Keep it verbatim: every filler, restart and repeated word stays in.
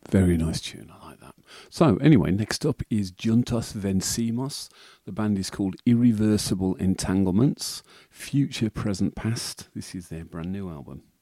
Very nice tune. I like that. So anyway, next up is Juntos Vencimos. The band is called Irreversible Entanglements. Future, Present, Past. This is their brand new album.